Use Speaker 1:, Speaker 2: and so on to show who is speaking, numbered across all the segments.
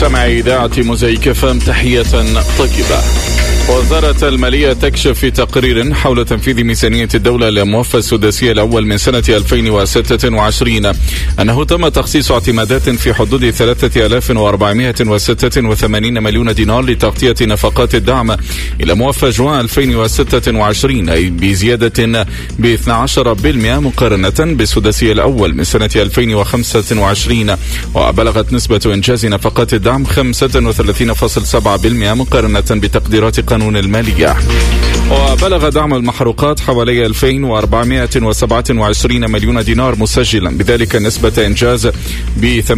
Speaker 1: مستمعي إذاعة موزايك FM تحية طيبة. وزارة المالية تكشف في تقرير حول تنفيذ ميزانية الدولة للموفى السداسي الأول من سنة 2026 أنه تم تخصيص اعتمادات في حدود 3486 مليون دينار لتغطية نفقات الدعم إلى موفى جوان 2026، أي بزيادة ب 12% مقارنة بالسداسي الأول من سنة 2025. وبلغت نسبة إنجاز نفقات الدعم 35.7% مقارنة بتقديرات قانون المالية. وبلغ دعم المحروقات حوالي 2427 مليون دينار مسجلا بذلك نسبة إنجاز ب 48.6%،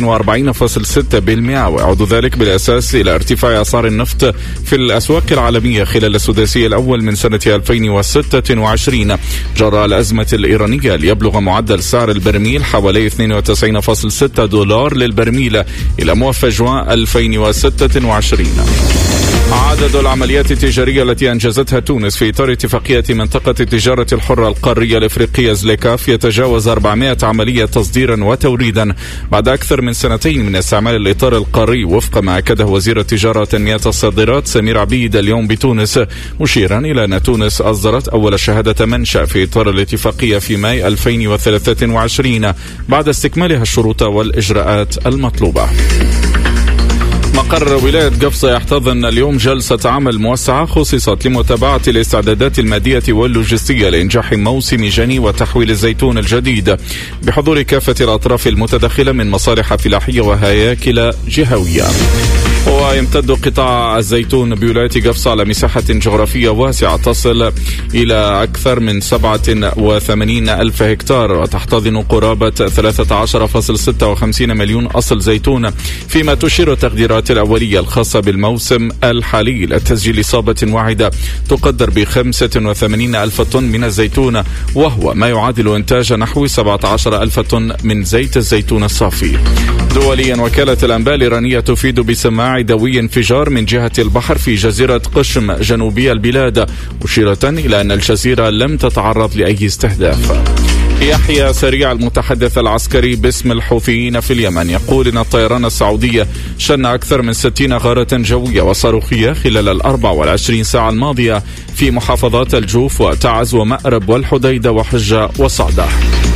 Speaker 1: ويعود ذلك بالأساس إلى ارتفاع أسعار النفط في الأسواق العالمية خلال السداسي الأول من سنة 2026 جراء الأزمة الإيرانية، ليبلغ معدل سعر البرميل حوالي 92.6 دولار للبرميل إلى موفى جوان 2026. عدد العمليات التجارية التي أنجزتها تونس في إطار اتفاقية منطقة التجارة الحرة القارية الإفريقية زليكاف يتجاوز 400 عملية تصديرا وتوريدا بعد أكثر من سنتين من استعمال الإطار القاري، وفق ما أكده وزير التجارة وتنمية الصادرات سمير عبيد اليوم بتونس، مشيرا إلى أن تونس أصدرت أول شهادة منشأ في إطار الاتفاقية في ماي 2023 بعد استكمالها الشروط والإجراءات المطلوبة. مقر ولاية قفصة يحتضن اليوم جلسة عمل موسعة خصصت لمتابعة الاستعدادات المادية واللوجستية لإنجاح موسم جني وتحويل الزيتون الجديد بحضور كافة الأطراف المتدخلة من مصالح فلاحية وهياكل جهوية. ويمتد قطاع الزيتون بولاية قفصة على مساحة جغرافية واسعة تصل إلى أكثر من 87 ألف هكتار، وتحتضن قرابة 13.56 مليون أصل زيتون، فيما تشير التقديرات الأولية الخاصة بالموسم الحالي إلى تسجيل إصابة واحدة تقدر ب 85 ألف طن من الزيتون، وهو ما يعادل إنتاج نحو 17 ألف طن من زيت الزيتون الصافي. دوليا، وكالة الأنباء الإيرانية تفيد بسماع دوي انفجار من جهة البحر في جزيرة قشم جنوبي البلاد، مشيرة إلى أن الجزيرة لم تتعرض لأي استهداف. يحيى سريع المتحدث العسكري باسم الحوثيين في اليمن يقول إن الطيران السعودية شن أكثر من 60 غارة جوية وصاروخية خلال 24 ساعة الماضية في محافظات الجوف وتعز ومأرب والحديدة وحجة وصعدة.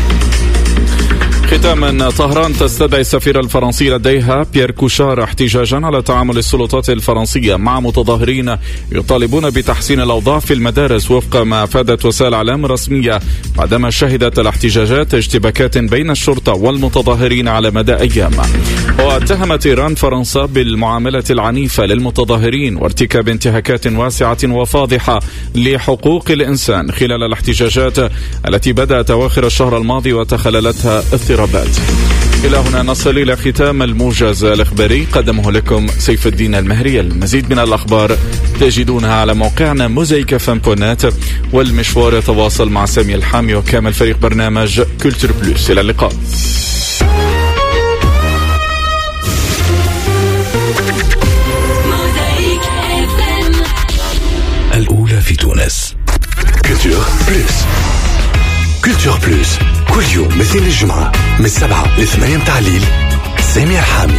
Speaker 1: ختاما، طهران تستدعي السفير الفرنسي لديها بيير كوشار احتجاجا على تعامل السلطات الفرنسية مع متظاهرين يطالبون بتحسين الأوضاع في المدارس، وفق ما أفادت وسائل إعلام رسمية، بعدما شهدت الاحتجاجات اشتباكات بين الشرطة والمتظاهرين على مدى أيام. واتهمت إيران فرنسا بالمعاملة العنيفة للمتظاهرين وارتكاب انتهاكات واسعة وفاضحة لحقوق الإنسان خلال الاحتجاجات التي بدأت أواخر الشهر الماضي وتخللتها اضطرابات. إلى هنا نصل إلى ختام الموجز الإخباري، قدمه لكم سيف الدين المهري. المزيد من الأخبار تجدونها على موقعنا موزايك FM.net، والمشوار يتواصل مع سامي الحامي وكامل فريق برنامج كولتور بلوس. إلى اللقاء.
Speaker 2: الأولى في تونس. كولتور بلوس. كولتور بلوس كل يوم مثل الجمعة من 7 ل 8 متاع الليل. سامي الحامي.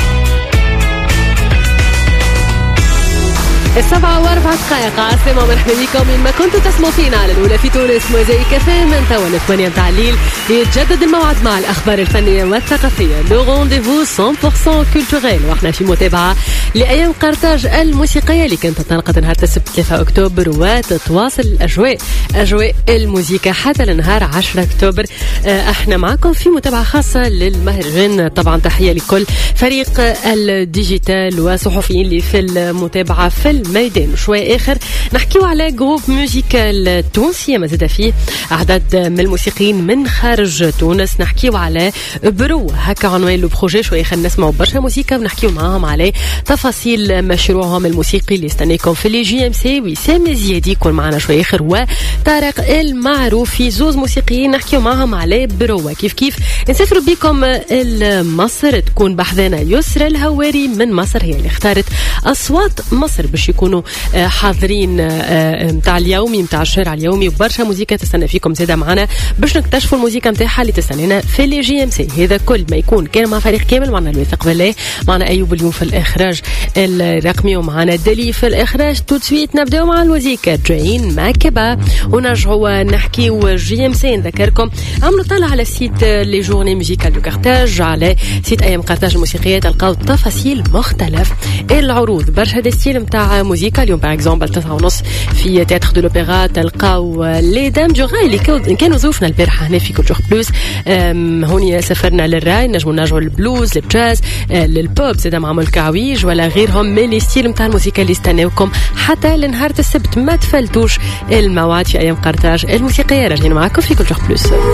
Speaker 3: 7:04 عاصمة. مرحبا بكم من ما كنتوا تسمعوا فينا على الأولى في تونس موزايك FM من توا 8 متاع الليل، يتجدد الموعد مع الأخبار الفنية والثقافية. لو رونديفو 100% كولتوريل، واحنا في متابعة لأيام قرطاج الموسيقية اللي كانت تنعقد نهار السبت 3 أكتوبر، وتتواصل أجواء الموسيقى حتى لنهار 10 أكتوبر. احنا معكم في متابعة خاصة للمهرجان. طبعا تحية لكل فريق الديجيتال وصحفيين اللي في المتابعة في الميدان. شوي آخر نحكيو على جروب موسيقال تونسي مازال فيه عدد من الموسيقيين من خارج تونس. نحكيو على برو، هكا عنوان لو بروجي. شوي آخر نسمعوا برشا موسيقى ونحكيو معاهم على تفاصيل مشروعهم الموسيقي اللي استنيكم في لي جي ام سي. وسام الزيادي يكون معنا شوي آخر، وطارق المعروفي، زوز موسيقيين نحكيو معهم على برو. كيف نسافروا بكم لمصر، تكون بحذنا يسرى الهواري من مصر، هي اللي اختارت أصوات مصر باش تكونوا حاضرين متاع اليومي متاع الشارع اليومي، وبرشا موسيقى تستنى فيكم زيادة معنا باش نكتشفوا الموسيقى متاعها اللي تستنينا في لي جي ام سي. هذا كل ما يكون كان مع فريق كامل، معنا الوثق بالله، معنا أيوب اليوم في الإخراج الرقمي، ومعنا دلي في الإخراج. تو سويت نبداو مع الموسيقى جايين مع كبا ونرجعوا نحكيو جي ام سي. نذكركم عملوا طالع على سيت لي جورني ميوزيكال دو كارتاج، على سيت أيام قرطاج الموسيقية تلقاو تفاصيل مختلف العروض، برشا دي ستيل متاع موسيقى. اليوم باغ اكزومبل 9:30 في تياتر دو لوبيرا تلقاو لي دام دو راي اللي كانوا ضيوفنا البارحة هنا في كولتور بلوس. هوني سافرنا للراي، نرجعوا للبلوز، للجاز، للبوب، زاد مع الكعويج ولا غيرهم من لي ستيل متاع الموسيقى اللي استناوكم حتى لنهار السبت. ما تفلتوش الموعد في أيام قرطاج الموسيقية. راجعين معكم في كولتور بلوس.